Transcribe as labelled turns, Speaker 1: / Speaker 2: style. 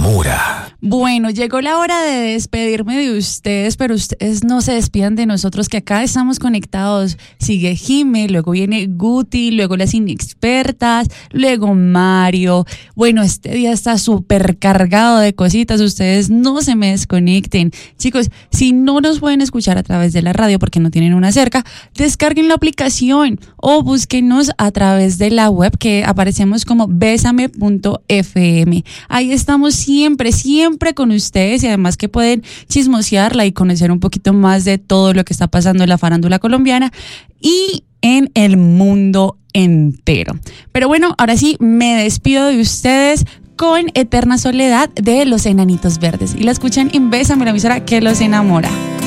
Speaker 1: enamora.
Speaker 2: Bueno, llegó la hora de despedirme de ustedes, pero ustedes no se despidan de nosotros, que acá estamos conectados. Sigue Jime, luego viene Guti, luego las inexpertas, luego Mario. Bueno, este día está súper cargado de cositas, ustedes no se me desconecten. Chicos, si no nos pueden escuchar a través de la radio porque no tienen una cerca, descarguen la aplicación o búsquenos a través de la web, que aparecemos como besame.fm. Ahí estamos siempre con ustedes, y además que pueden chismosearla y conocer un poquito más de todo lo que está pasando en la farándula colombiana y en el mundo entero. Pero bueno, ahora sí me despido de ustedes con Eterna Soledad de Los Enanitos Verdes, y la escuchan en Bésame, la emisora que los enamora.